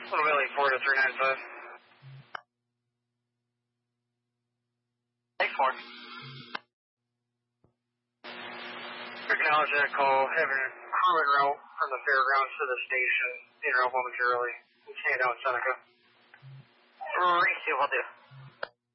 Little Billy 4 to 395. Thanks, Mark. Acknowledge that call. Having a crew en route from the fairgrounds to the station. In route momentarily. We'll stand out in Seneca. Reese, will do.